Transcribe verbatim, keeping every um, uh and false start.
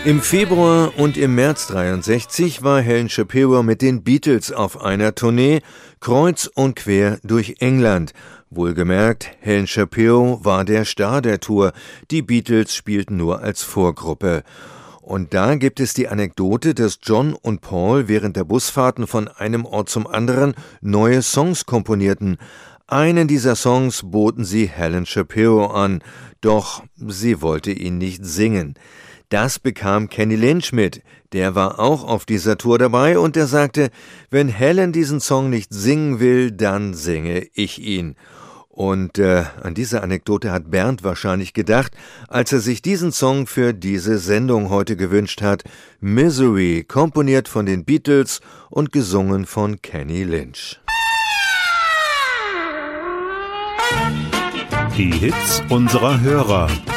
Im Februar und im März dreiundsechzig war Helen Shapiro mit den Beatles auf einer Tournee, kreuz und quer durch England. Wohlgemerkt, Helen Shapiro war der Star der Tour, die Beatles spielten nur als Vorgruppe. Und da gibt es die Anekdote, dass John und Paul während der Busfahrten von einem Ort zum anderen neue Songs komponierten. Einen dieser Songs boten sie Helen Shapiro an, doch sie wollte ihn nicht singen. Das bekam Kenny Lynch mit, der war auch auf dieser Tour dabei und der sagte, wenn Helen diesen Song nicht singen will, dann singe ich ihn. Und äh, an diese Anekdote hat Bernd wahrscheinlich gedacht, als er sich diesen Song für diese Sendung heute gewünscht hat. Misery, komponiert von den Beatles und gesungen von Kenny Lynch. Die Hits unserer Hörer.